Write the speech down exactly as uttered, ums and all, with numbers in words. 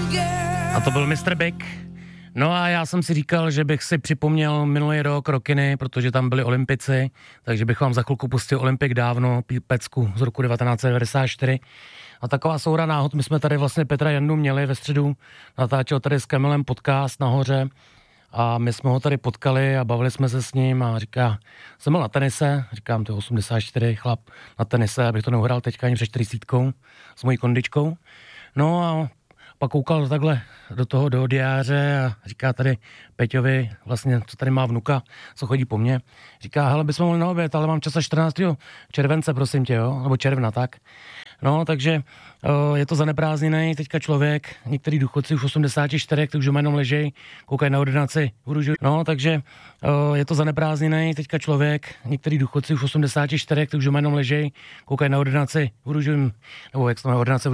A to byl mister Big. No a já jsem si říkal, že bych si připomněl minulý rok Rokiny, protože tam byli olympici, takže bych vám za chvilku pustil Olympik dávno, pecku z roku devatenáct set devadesát čtyři. A taková soura náhod, my jsme tady vlastně Petra Jandu měli ve středu, natáčel tady s Kamilem podcast nahoře a my jsme ho tady potkali a bavili jsme se s ním a říká, jsem byl na tenise, říkám, to je osmdesát čtyři chlap na tenise, abych to neuhrál teďka ani před čtyřicítkou s mojí kondičkou. No a pak koukal takhle do toho do diáře a říká tady Peťovi, vlastně, co tady má vnuka, co chodí po mně. Říká, hele, bychom mohli na oběd, ale mám čas až čtrnáctého července, prosím tě, jo, nebo června, tak. No, takže o, je to zaneprázdněný teďka člověk, některý důchodci už osmdesáti čtyřech, takže už jenom ležej, koukají na ordinaci, uružuj. No, takže o, je to zaneprázdněný teďka člověk, některý důchodci už osmdesáti čtyřech, takže už jenom ležej, koukají na ordinaci, uružuj, nebo jak se to na ordinace